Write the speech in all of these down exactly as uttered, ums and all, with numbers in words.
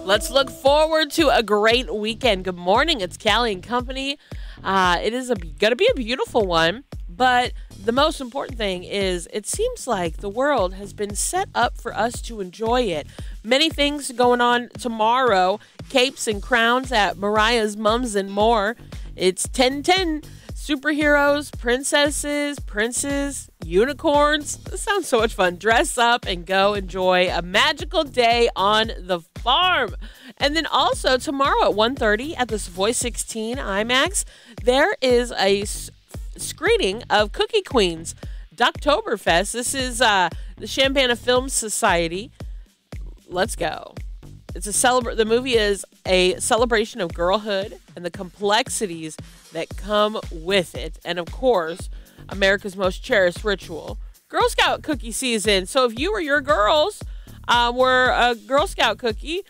Let's look forward to a great weekend. Good morning. It's Callie and Company. Uh, it is going to be a beautiful one, but the most important thing is it seems like the world has been set up for us to enjoy it. Many things going on tomorrow. Capes and crowns at Mariah's Mums and More. It's ten ten. Superheroes, princesses, princes, unicorns. This sounds so much fun. Dress up and go enjoy a magical day on the farm. And then also tomorrow at one thirty at the Savoy sixteen IMAX, there is a s- screening of Cookie Queens, Ducktoberfest. This is uh, the Champaign Film Society. Let's go. It's a celebra- The movie is a celebration of girlhood and the complexities that come with it. And of course, America's most cherished ritual, Girl Scout cookie season. So if you or your girls uh, were a Girl Scout cookie,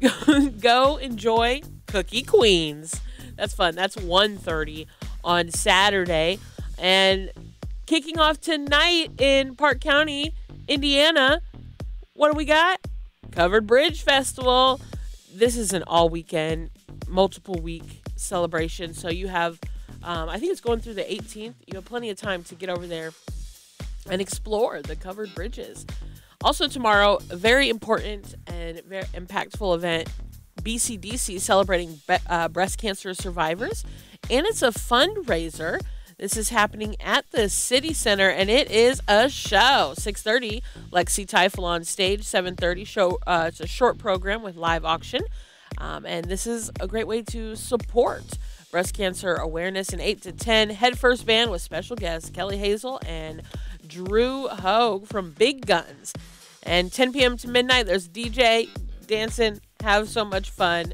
go enjoy Cookie Queens. That's fun. That's one thirty on Saturday. And kicking off tonight in Park County, Indiana, what do we got? Covered Bridge Festival. This is an all weekend, multiple week celebration. So you have, um, I think it's going through the eighteenth. You have plenty of time to get over there and explore the covered bridges. Also tomorrow, a very important and very impactful event, B C D C celebrating be- uh, breast cancer survivors. And it's a fundraiser. This is happening at the City Center, and it is a show. six thirty, Lexi Teifel on stage. seven thirty, show. Uh, it's a short program with live auction. Um, and this is a great way to support breast cancer awareness. And eight to ten, Head First Band with special guests Kelly Hazel and Drew Hogue from Big Guns. And ten p.m. to midnight, there's D J dancing. Have so much fun.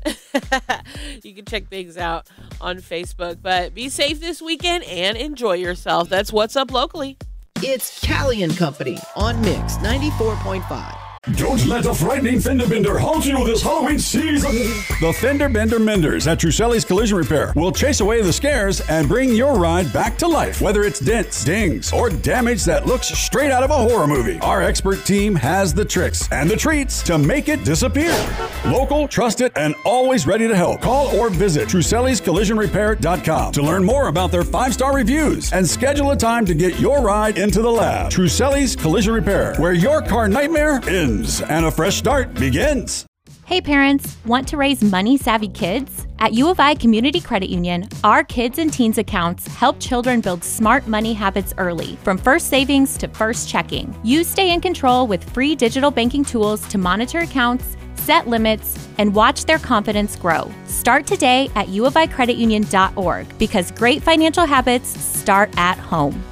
You can check things out on Facebook. But be safe this weekend and enjoy yourself. That's What's Up Locally. It's Callie and Company on Mix ninety-four point five. Don't let a frightening fender bender haunt you this Halloween season. The Fender Bender Menders at Truselli's Collision Repair will chase away the scares and bring your ride back to life. Whether it's dents, dings, or damage that looks straight out of a horror movie, our expert team has the tricks and the treats to make it disappear. Local, trusted, and always ready to help. Call or visit Truselli's Collision Repair dot com to learn more about their five-star reviews and schedule a time to get your ride into the lab. Truselli's Collision Repair, where your car nightmare ends and a fresh start begins. Hey parents, want to raise money-savvy kids? At U of I Community Credit Union, our kids and teens accounts help children build smart money habits early, from first savings to first checking. You stay in control with free digital banking tools to monitor accounts, set limits, and watch their confidence grow. Start today at u of i credit union dot org because great financial habits start at home.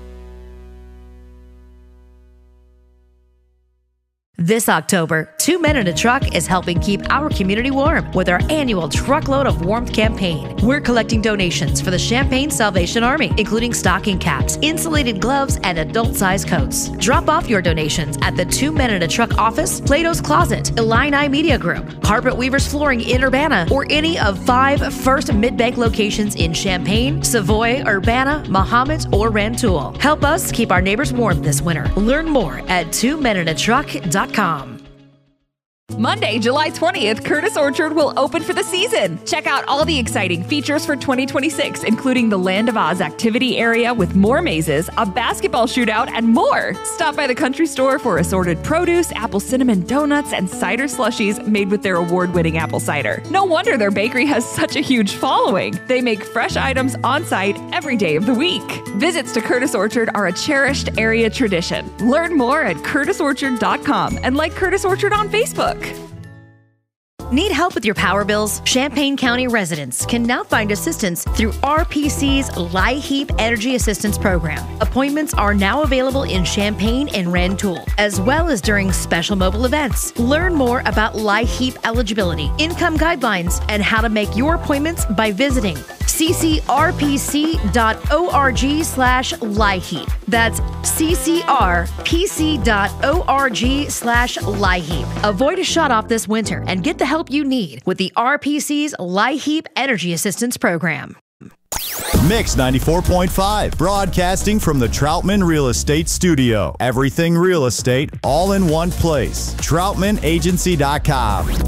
This October, Two Men in a Truck is helping keep our community warm with our annual Truckload of Warmth campaign. We're collecting donations for the Champaign Salvation Army, including stocking caps, insulated gloves, and adult-sized coats. Drop off your donations at the Two Men in a Truck office, Plato's Closet, Illini Media Group, Carpet Weavers Flooring in Urbana, or any of five First Mid-Bank locations in Champaign, Savoy, Urbana, Mahomet, or Rantoul. Help us keep our neighbors warm this winter. Learn more at two men in a truck dot com. Monday, July twentieth, Curtis Orchard will open for the season. Check out all the exciting features for twenty twenty-six, including the Land of Oz activity area with more mazes, a basketball shootout, and more. Stop by the country store for assorted produce, apple cinnamon donuts, and cider slushies made with their award-winning apple cider. No wonder their bakery has such a huge following. They make fresh items on site every day of the week. Visits to Curtis Orchard are a cherished area tradition. Learn more at curtis orchard dot com and like Curtis Orchard on Facebook. Need help with your power bills? Champaign County residents can now find assistance through R P C's LIHEAP Energy Assistance Program. Appointments are now available in Champaign and Rantoul, as well as during special mobile events. Learn more about LIHEAP eligibility, income guidelines, and how to make your appointments by visiting c c r p c dot org slash LIHEAP. That's c c r p c dot org slash LIHEAP. Avoid a shut off this winter and get the help you need with the R P C's LIHEAP Energy Assistance Program. Mix ninety-four point five, broadcasting from the Troutman Real Estate Studio. Everything real estate, all in one place. troutman agency dot com.